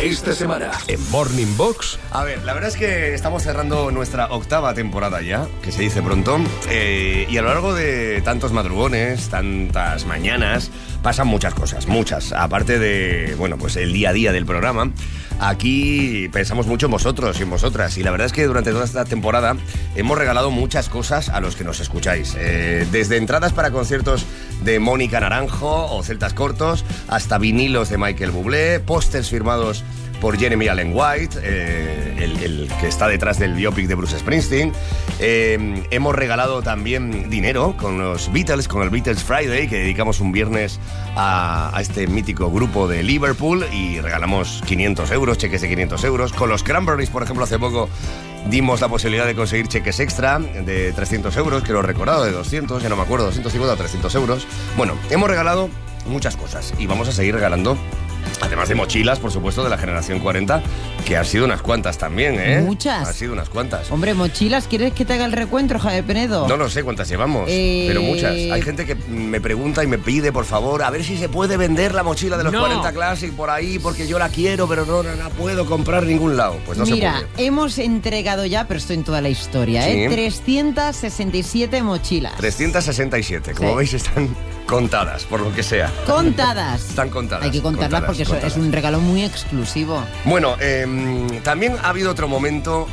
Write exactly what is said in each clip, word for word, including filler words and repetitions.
esta semana en Morning Box. A ver, la verdad es que estamos cerrando nuestra octava temporada ya, que se dice pronto, eh, y a lo largo de tantos madrugones, tantas mañanas, pasan muchas cosas, muchas. Aparte de, bueno, pues el día a día del programa, aquí pensamos mucho en vosotros y en vosotras, y la verdad es que durante toda esta temporada hemos regalado muchas cosas a los que nos escucháis, eh, desde entradas para conciertos de Mónica Naranjo o Celtas Cortos, hasta vinilos de Michael Bublé, pósters firmados por Jeremy Allen White, eh, el, el que está detrás del biopic de Bruce Springsteen. Eh, hemos regalado también dinero con los Beatles, con el Beatles Friday, que dedicamos un viernes a, a este mítico grupo de Liverpool, y regalamos quinientos euros, cheques de quinientos euros. Con los Cranberries, por ejemplo, hace poco dimos la posibilidad de conseguir cheques extra de trescientos euros, que lo he recordado, de doscientos, ya no me acuerdo, doscientos cincuenta o trescientos euros. Bueno, hemos regalado muchas cosas y vamos a seguir regalando. Además de mochilas, por supuesto, de la generación cuarenta, que han sido unas cuantas también, ¿eh? Muchas. Han sido unas cuantas. Hombre, mochilas, ¿quieres que te haga el recuento, Javier Penedo? No lo sé cuántas llevamos, eh... pero muchas. Hay gente que me pregunta y me pide, por favor, a ver si se puede vender la mochila de los no. cuarenta Classic por ahí, porque yo la quiero, pero no, no la puedo comprar en ningún lado. Pues no Mira, se puede. hemos entregado ya, pero esto en toda la historia, ¿eh? Sí. trescientas sesenta y siete mochilas. trescientas sesenta y siete, como sí. veis, están contadas, por lo que sea. Contadas. Están contadas. Hay que contarlas contadas, porque contadas. es un regalo muy exclusivo. Bueno, eh, también ha habido otro momento,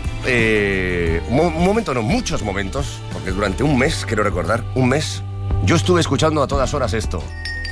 eh, un momento, no, muchos momentos, porque durante un mes, quiero recordar, un mes, yo estuve escuchando a todas horas esto.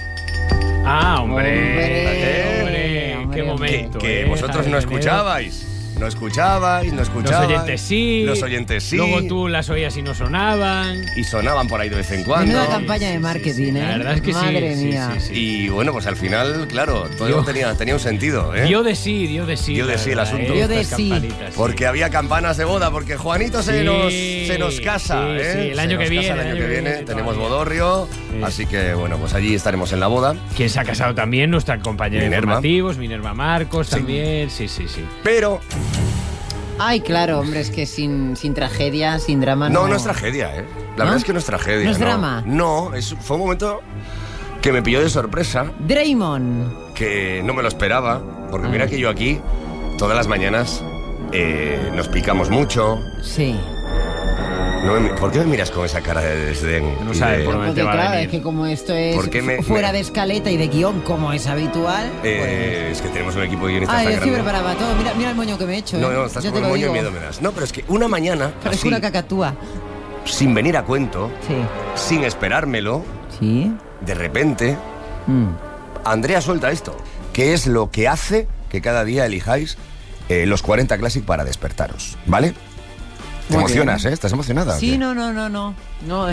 Ah, hombre, Hombre, hombre, hombre. qué momento. Que, que eh, vosotros Javier no Penedo. escuchabais. No escuchabais, no escuchabais. Los oyentes sí. Los oyentes sí. Luego tú las oías y no sonaban. Y sonaban por ahí de vez en cuando. Menuda campaña de marketing, sí, sí, ¿eh? la verdad es que sí, Madre sí, mía. sí, sí. Y bueno, pues al final, claro, todo Dio- tenía, tenía un sentido, ¿eh? Dio de sí, dio de sí. Dio de la sí el verdad, asunto. ¿eh? Dio de Estas sí. campanitas, sí. Porque había campanas de boda, porque Juanito se, Sí, nos, se nos casa, sí, ¿eh? sí, el Se año nos que casa viene, el año que viene, viene tenemos todavía. bodorrio, Sí. así que bueno, pues allí estaremos en la boda. Quien se ha casado también, nuestra compañera de Minerva. informativos, Minerva Marcos Sí. también, sí, sí, sí. Pero Ay, claro, hombre, es que sin, sin tragedia, sin drama no, no... no es tragedia, ¿eh? La ¿No? verdad es que no es tragedia. ¿No es drama? No, es, fue un momento que me pilló de sorpresa, Draymond. que no me lo esperaba, porque Ah. mira que yo aquí, todas las mañanas, eh, nos picamos mucho. Sí. No me- ¿Por qué me miras con esa cara de desdén? No y sabe de- por dónde Porque te va a claro, venir. es que como esto es ¿Por qué me- fuera me- de escaleta y de guión, como es habitual, Eh, es que tenemos un equipo de guionistas pues... Ay, tan yo estoy grande. preparada para todo. Mira, mira el moño que me he hecho, ¿eh? No, no, estás Yo con te el lo moño y digo. miedo me das. No, pero es que una mañana, Parezco así, una cacatúa. sin venir a cuento, Sí. sin esperármelo, Sí. de repente, Mm. Andrea suelta esto, que es lo que hace que cada día elijáis eh, los cuarenta Classic para despertaros, ¿vale? Te Muy emocionas, bien. ¿eh? ¿Estás emocionada? o Sí, qué? no, no, no, no. no. eh.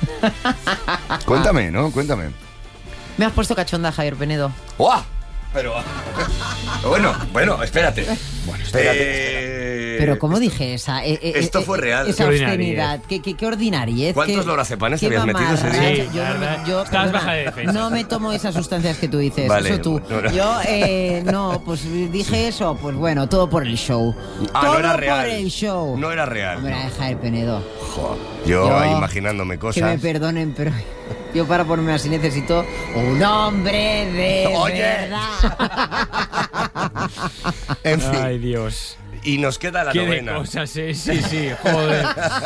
Cuéntame, ¿no? Cuéntame. Me has puesto cachonda, Javier Penedo. ¡Guau! Pero... bueno, bueno, espérate. Bueno, espérate. Pero ¿cómo dije esa? Eh, eh, Esto eh, fue real. Esa Qué ordinariez. obscenidad. ¿Qué, qué, qué ordinariez? ¿Cuántos qué- lorazepanes qué habías metido ese día? mamarracha. Sí, Yo, la no me- verdad. yo, Estabas perdona, baja de defensa. no me tomo esas sustancias que tú dices. Vale, eso tú. no, no. Yo, eh, no, pues dije eso. Pues bueno, todo por el show. Ah, todo no era real. por el show. No era real. Hombre, Javier Penedo. Jo, yo, Yo- ahí imaginándome cosas. Que me perdonen, pero yo para ponerme así necesito un hombre de Oye. verdad. En fin. Ay, Dios. Y nos queda la Qué de novena. cosas, eh. Sí, sí, joder.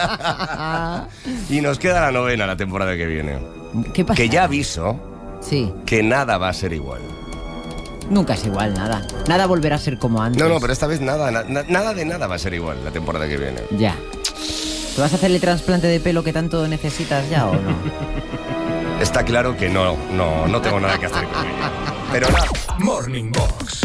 Y nos queda la novena la temporada que viene. ¿Qué pasa? Que ya aviso Sí, que nada va a ser igual. nunca es igual, nada. Nada volverá a ser como antes. No, no, pero esta vez nada, na- na- nada de nada va a ser igual la temporada que viene. Ya. ¿Te vas a hacer el trasplante de pelo que tanto necesitas ya o no? Está claro que no, no, no tengo nada que hacer con ello. Pero nada. Morning Box,